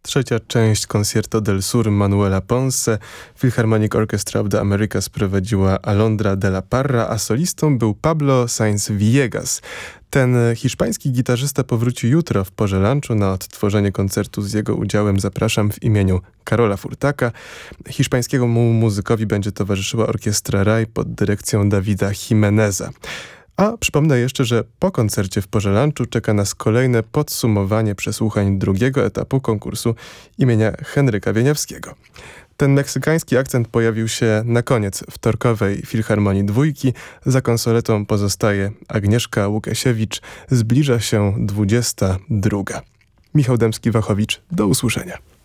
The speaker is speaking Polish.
trzecia część Concierto del Sur Manuela Ponce. Philharmonic Orchestra of the Americas prowadziła Alondra de la Parra, a solistą był Pablo Sainz Villegas. Ten hiszpański gitarzysta powróci jutro w porze lunchu. Na odtworzenie koncertu z jego udziałem zapraszam w imieniu Karola Furtaka. Hiszpańskiemu muzykowi będzie towarzyszyła orkiestra RAI pod dyrekcją Davida Jimeneza. A przypomnę jeszcze, że po koncercie w porze lunchu czeka nas kolejne podsumowanie przesłuchań drugiego etapu konkursu imienia Henryka Wieniawskiego. Ten meksykański akcent pojawił się na koniec wtorkowej Filharmonii Dwójki. Za konsoletą pozostaje Agnieszka Łukasiewicz. Zbliża się 22. Michał Dębski-Wachowicz. Do usłyszenia.